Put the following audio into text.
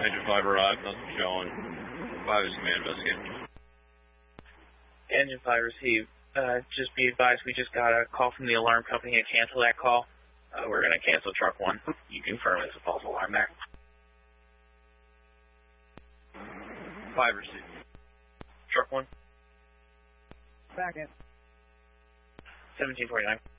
Engine 5 arrived, nothing showing. 5 is command investigating. Engine 5 received. Just be advised, we just got a call from the alarm company and cancel that call. We're going to cancel truck 1. You confirm it's a false alarm there. 5 received. Truck 1. Second. 1749.